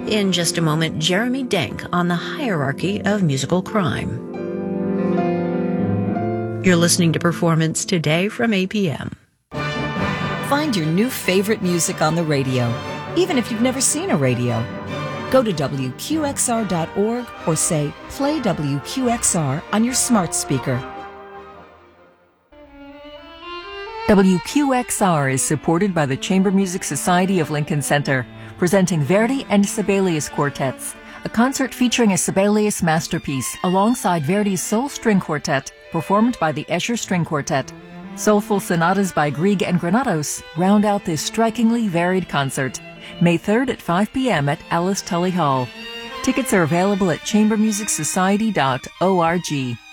In just a moment, Jeremy Denk on the hierarchy of musical crime. You're listening to Performance Today from APM. Find your new favorite music on the radio, even if you've never seen a radio. Go to WQXR.org or say, play WQXR on your smart speaker. WQXR is supported by the Chamber Music Society of Lincoln Center, presenting Verdi and Sibelius Quartets, a concert featuring a Sibelius masterpiece alongside Verdi's Soul String Quartet, performed by the Escher String Quartet. Soulful sonatas by Grieg and Granados round out this strikingly varied concert. May 3rd at 5 p.m. at Alice Tully Hall. Tickets are available at chambermusicsociety.org.